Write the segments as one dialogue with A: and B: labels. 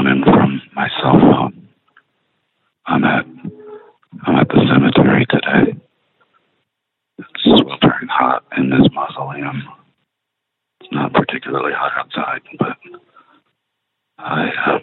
A: melatonin from my cell phone. I'm at the cemetery today. It's sweltering hot in this mausoleum. It's not particularly hot outside, but I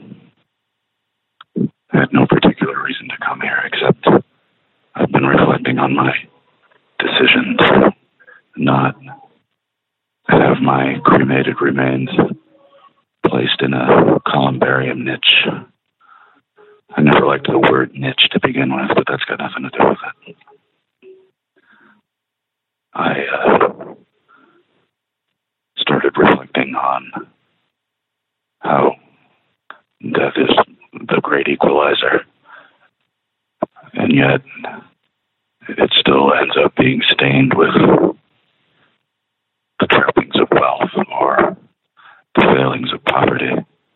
A: had no particular reason to come here except I've been reflecting on my decision to not have my cremated remains placed in a columbarium niche. I never liked the word niche to begin with, but that's got nothing to do with it. I started reflecting on how death is the great equalizer, and yet it still ends up being stained with the trappings of wealth or the failings of poverty.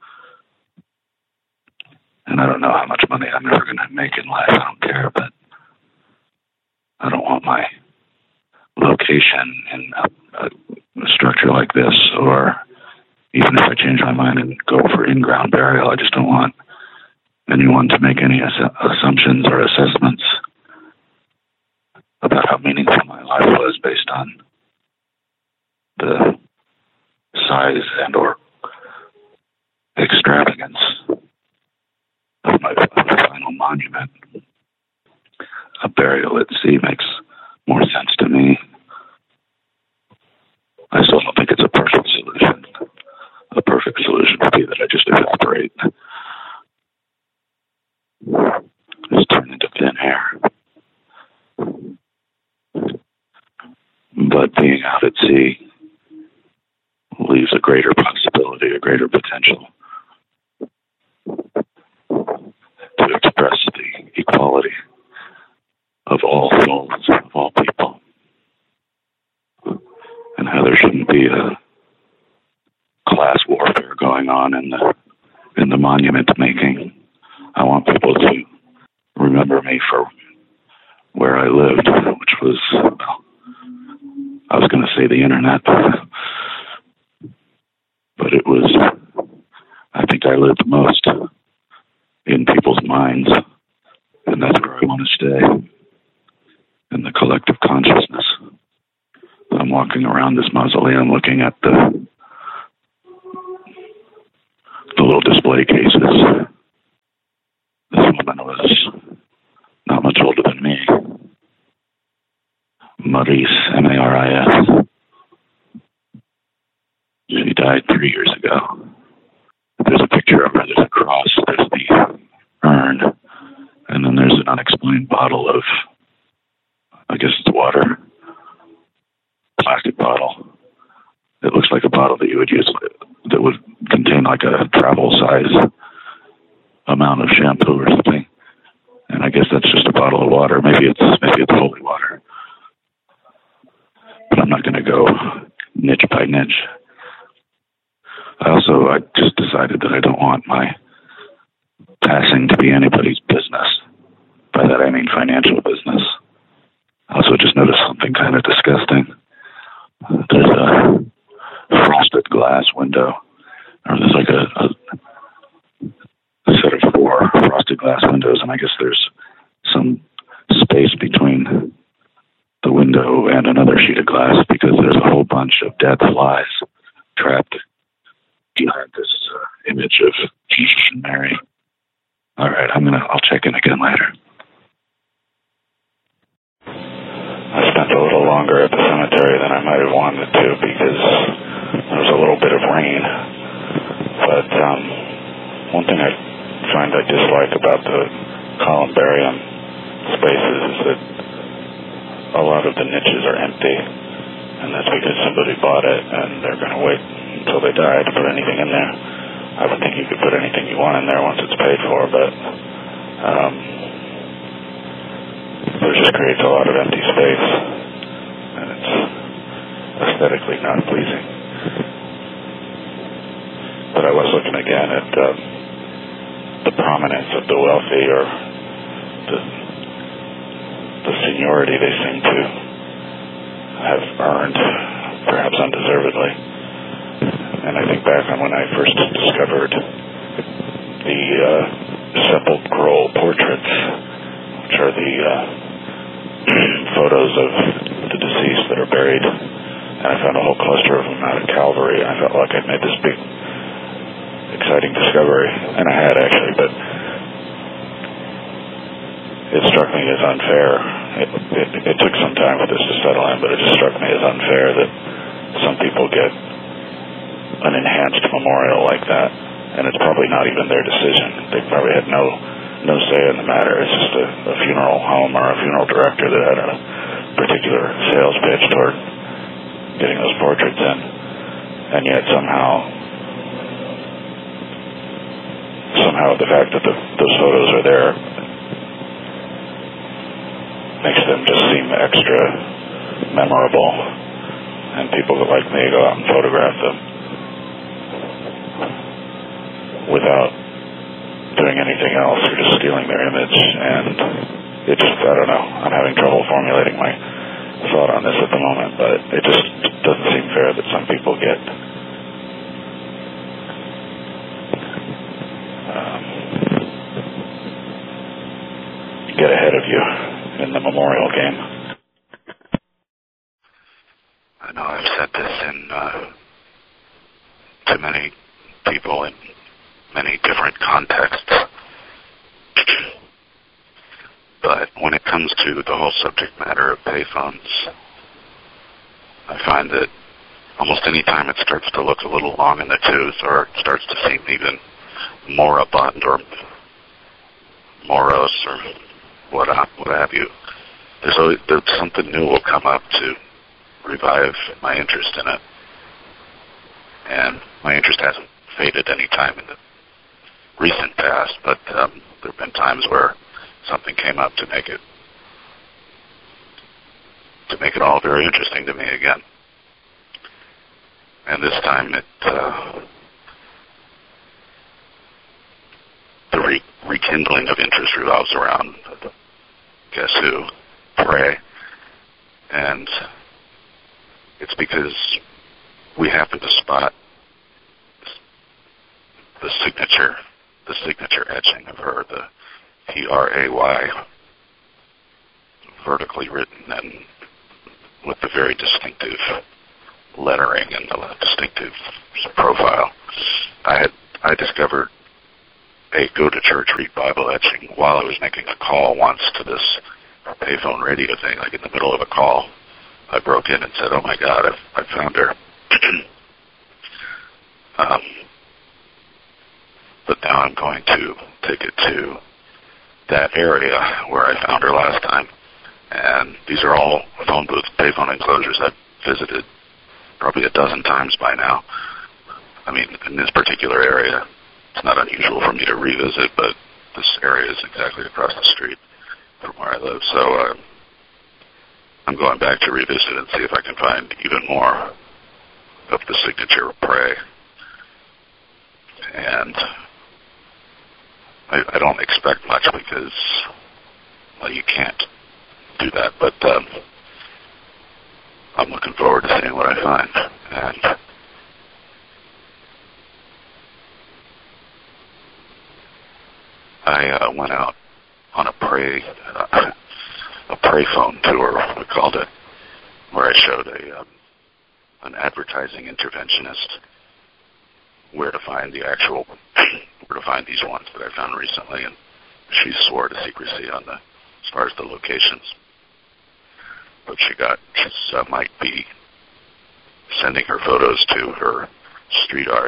A: And I don't know how much money I'm ever going to make in life. I don't care, but I don't want my location in a structure like this, or even if I change my mind and go for in-ground burial, I just don't want anyone to make any assumptions or assessments about how meaningful my life was based on the size and or extravagance of my final monument. A burial at sea makes more sense to me. I still don't think it's a perfect solution. A perfect solution would be that I just evaporate. Just turn into thin air. But being out at sea leaves a greater possibility, a greater potential to express the equality of all souls, of all people, and how there shouldn't be a class warfare going on in the monument making. I want people to remember me for where I lived, which was, well, I was going to say the internet, but it was, I think I lived most in people's minds, and that's where I want to stay, in the collective consciousness. I'm walking around this mausoleum looking at the little display cases. This woman was not much older than me. Maurice, M-A-R-I-S. She died 3 years ago. There's a picture of her, there's a cross, there's the urn, and then there's an unexplained bottle of, I guess it's water, plastic bottle. It looks like a bottle that you would use that would contain like a travel size amount of shampoo or something. And I guess that's just a bottle of water. Maybe it's holy water. But I'm not going to go niche by niche. I just decided that I don't want my passing to be anybody's business. By that I mean financial business. I also just noticed something kind of disgusting. There's a frosted glass window, or there's like a set of 4 frosted glass windows, and I guess there's some space between the window and another sheet of glass because there's a whole bunch of dead flies trapped behind this image of Jesus and Mary. All right, I'll check in again later. I spent a little longer at the cemetery than I might have wanted to because there was a little bit of rain. But one thing I find I dislike about the columbarium spaces is that a lot of the niches are empty, and that's because somebody bought it and they're going to wait until they die to put anything in there. I would think you could put anything you want in there once it's paid for, but it just creates a lot of empty space, and it's aesthetically not pleasing. But I was looking again at the prominence of the wealthy, or the seniority they seem to have earned, perhaps undeservedly. And I think back on when I first discovered the sepulchral portraits, which are the photos of the deceased that are buried. And I found a whole cluster of them out at Calvary. I felt like I'd made this big, exciting discovery, and I had actually, but it struck me as unfair. It took some time for this to settle in, but it just struck me as unfair that some people get an enhanced memorial like that, and it's probably not even their decision. They probably had no say in the matter. It's just a funeral home or a funeral director that had a particular sales pitch toward getting those portraits in, and yet somehow the fact that those photos are there makes them just seem extra memorable, and people that like me go out and photograph them without doing anything else. You're just stealing their image, and it just, I don't know, I'm having trouble formulating my thought on this at the moment, but it just doesn't seem fair that some people get ahead of you in the memorial game. I know I've said this to many people in many different contexts, but when it comes to the whole subject matter of payphones, I find that almost any time it starts to look a little long in the tooth, or it starts to seem even moribund or morose or what have you, there's something new will come up to revive my interest in it. And my interest hasn't faded any time in the recent past, but there have been times where something came up to make it all very interesting to me again. And this time the rekindling of interest revolves around, guess who? Pray. And it's because we happen to spot the signature etching of her, the P-R-A-Y, vertically written and with the very distinctive lettering and the distinctive profile. I discovered a go to church, read Bible etching while I was making a call once to this payphone radio thing. Like in the middle of a call, I broke in and said, "Oh my God, I found her." But now I'm going to take it to that area where I found her last time. And these are all phone booth, payphone enclosures I've visited probably a dozen times by now. I mean, in this particular area, it's not unusual for me to revisit, but this area is exactly across the street from where I live. So I'm going back to revisit and see if I can find even more of the signature of Pray. And I don't expect much because, well, you can't do that, but I'm looking forward to seeing what I find. And I went out on a pray phone tour, we called it, where I showed an advertising interventionist where to find these ones that I found recently, and she swore to secrecy on as far as the locations. But she might be sending her photos to her street art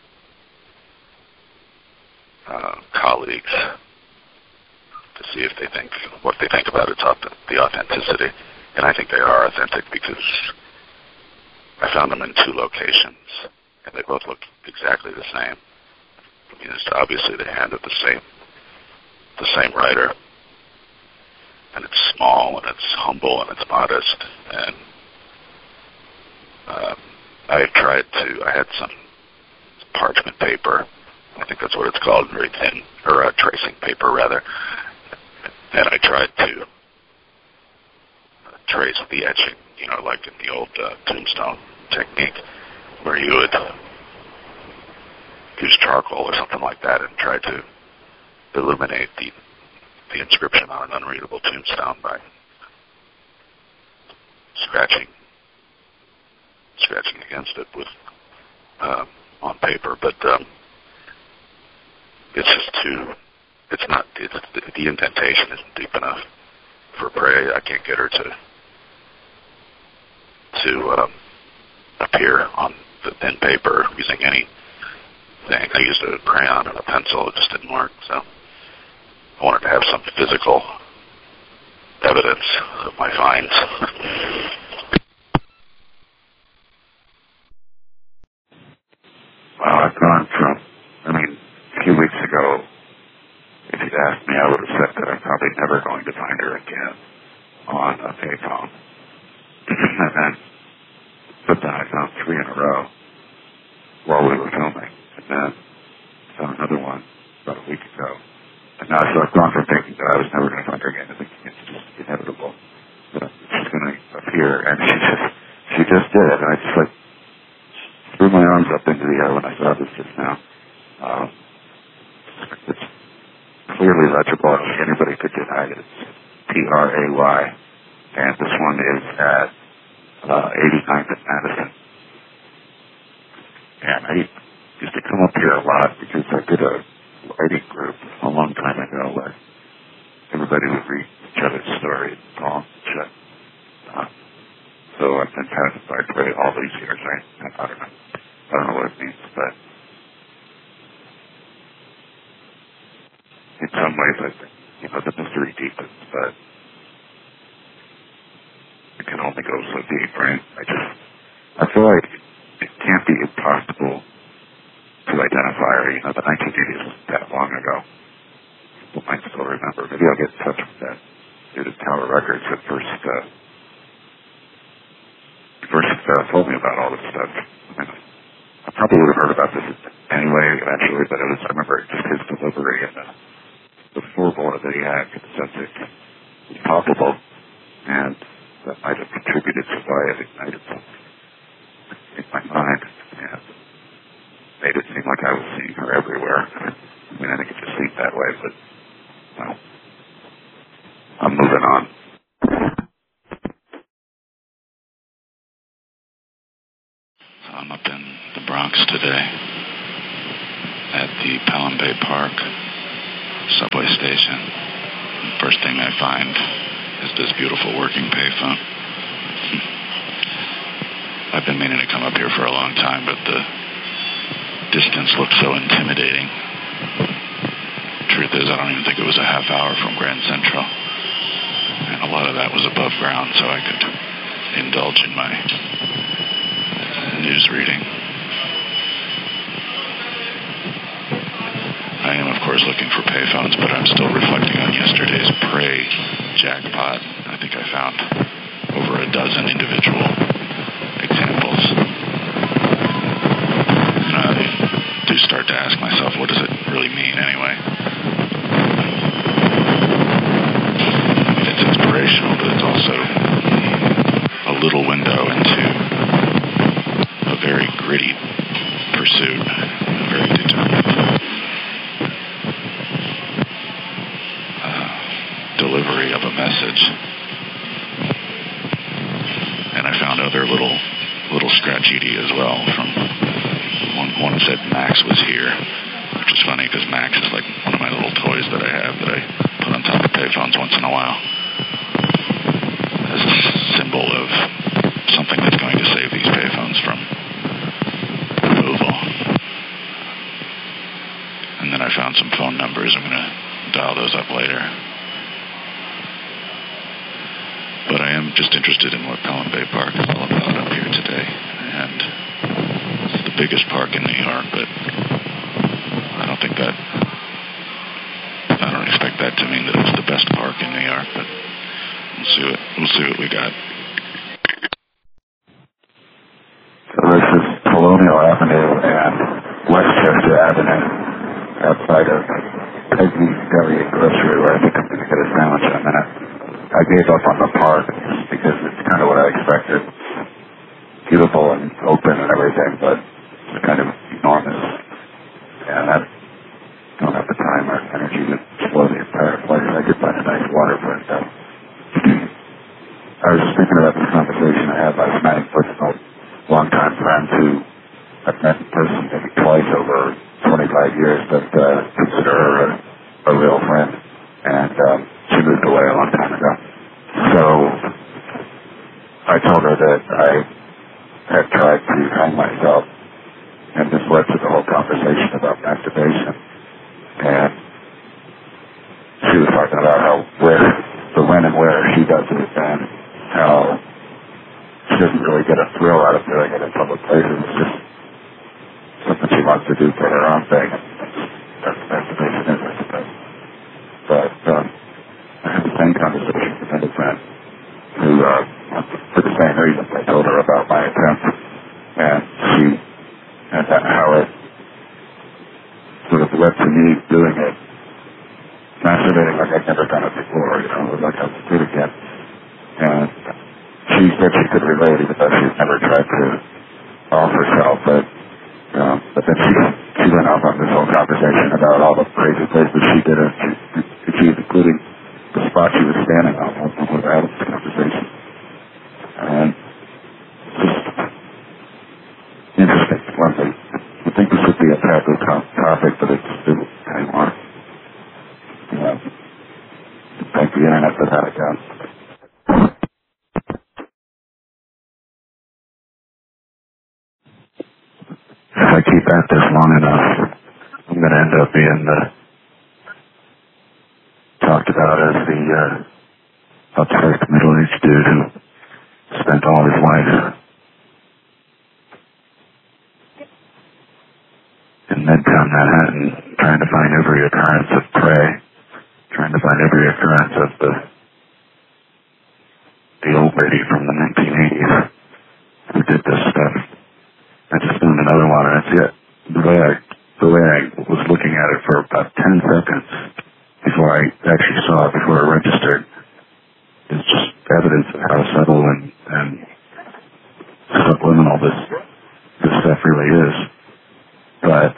A: colleagues to see if what they think about the authenticity. And I think they are authentic because I found them in 2 locations, and they both look exactly the same. I mean, it's obviously the hand of the same writer, and it's small, and it's humble, and it's modest. And I had some parchment paper, I think that's what it's called, very thin, or tracing paper rather, and I tried to trace the etching, like in the old tombstone technique, where you would use charcoal or something like that and try to illuminate the inscription on an unreadable tombstone by scratching against it with on paper, but it's just too. It's not. The indentation isn't deep enough for Prey. I can't get her to appear on the thin paper using anything. I used a crayon and a pencil. It just didn't work. So I wanted to have some physical evidence of my finds.
B: Well, I've gone from, a few weeks ago, if you'd asked me, I would have said that I'm probably never going to find her again on a payphone. But then I found 3 in a row while we were filming. And then found another one about a week ago. And now, so I've gone from thinking that I was never going to find her again to thinking it's just inevitable that she's going to appear. And she just did. And I just threw my arms up into the air when I saw this just now. It's clearly legible. I don't think anybody could deny it. It's P-R-A-Y. And this one is at 89th and Madison. And I used to come up here a lot because I did a writing group a long time ago where everybody would read each other's stories, poems, and shit. So I've been passed by Prey all these years. I don't know what it means, but in some ways I think, the mystery deepens, but it can only go so deep, right? I feel like it can't be impossible to identify her. The 1980s wasn't that long ago. People might still remember. Maybe I'll get in touch with that dude at Tower Records that first told me about all this stuff. I probably would have heard about this anyway eventually, but I remember just his delivery and the foreboard that he had in the sense it was palpable, and that might have contributed to why it ignited something in my mind and made it seem like I was seeing her everywhere. I think it just seemed that way, but I'm moving on.
A: I'm up in the Bronx today at the Pelham Bay Park subway station. The first thing I find is this beautiful working payphone. I've been meaning to come up here for a long time, but the distance looked so intimidating. Truth is, I don't even think it was a half hour from Grand Central. And a lot of that was above ground, so I could indulge in my news reading. I am, of course, looking for payphones, but I'm still reflecting on yesterday's Prey jackpot. I think I found over a dozen individual examples. And I do start to ask myself, what does it really mean anyway? It's inspirational, but it's also a little window into a very gritty pursuit, a very determined delivery of a message. And I found other little scratchity as well. From one said Max was here, which is funny because Max is like one of my little toys that I have that I put on top of payphones once in a while as a symbol of something that's going to save these payphones from removal. And then I found some phone numbers. I'm going to dial those up later. But I am just interested in what Pelham Bay Park is all about up here today. And it's the biggest park in New York, but I don't expect that to mean that it's the best park in New York, but we'll see what we got.
B: So this is Colonial Avenue and Westchester Avenue outside of Peggy's Deli and Grocery, where I think I'm going to get a sandwich in a minute. I gave up on the park because it's kind of what I expected. Beautiful and open and everything, but it's kind of enormous. about all the crazy places she did it, including the spot she was standing on with Adam's conversation. And just interesting. I think this would be a taboo topic, but it's still anymore. Thank the internet for that again. If I keep at this long enough, I'm going to end up being talked about as the upset middle-aged dude who spent all his life in Midtown Manhattan trying to find every occurrence of prey, trying to find every occurrence of the old lady from the 1980s who did this stuff. I just found another one, and it's yet the way I was looking at it for about 10 seconds before I actually saw it, before I registered, is just evidence of how subtle and subliminal this stuff really is. But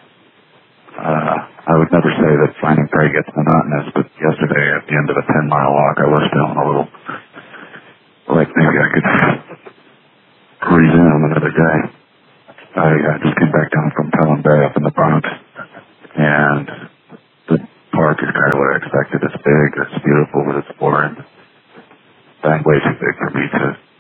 B: I would never say that finding prey gets monotonous, but yesterday at the end of a 10-mile walk, I was feeling a little like maybe I could resume another day. I just came back down from Pelham Bay up in the Bronx, and the park is kind of what I expected. It's big, it's beautiful, but it's boring. And way too big for me to